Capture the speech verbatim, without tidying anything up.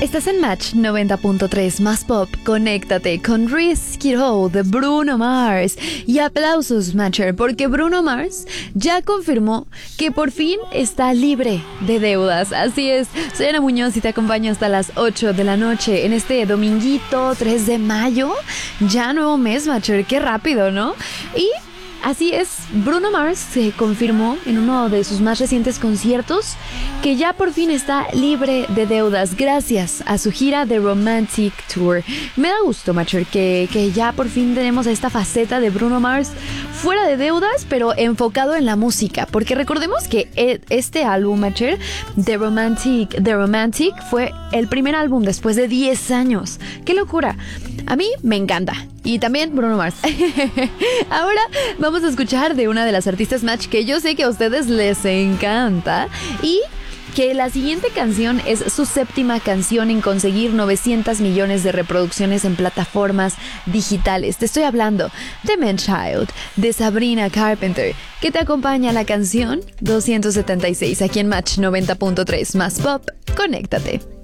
Estás en Match noventa punto tres más pop. Conéctate con Risk It All de Bruno Mars. Y aplausos, Matcher, porque Bruno Mars ya confirmó que por fin está libre de deudas. Así es, soy Ana Muñoz y te acompaño hasta las ocho de la noche en este dominguito tres de mayo. Ya nuevo mes, Matcher, qué rápido, ¿no? Y así es, Bruno Mars se confirmó en uno de sus más recientes conciertos que ya por fin está libre de deudas gracias a su gira de Romantic Tour. Me da gusto, Matcher, que, que ya por fin tenemos esta faceta de Bruno Mars fuera de deudas, pero enfocado en la música. Porque recordemos que este álbum, Matcher, The Romantic, The Romantic, fue el primer álbum después de diez años. ¡Qué locura! A mí me encanta. Y también Bruno Mars. Ahora vamos a escuchar de una de las artistas Match que yo sé que a ustedes les encanta y que la siguiente canción es su séptima canción en conseguir novecientos millones de reproducciones en plataformas digitales. Te estoy hablando de Man Child, de Sabrina Carpenter, que te acompaña la canción doscientos setenta y seis aquí en Match noventa punto tres más pop. Conéctate.